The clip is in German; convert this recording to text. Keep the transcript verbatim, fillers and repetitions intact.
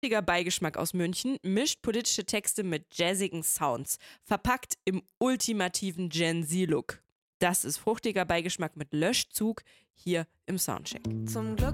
Fruchtiger Beigeschmack aus München mischt politische Texte mit jazzigen Sounds, verpackt im ultimativen Gen Z-Look. Das ist fruchtiger Beigeschmack mit Löschzug hier im Soundcheck. Zum Glück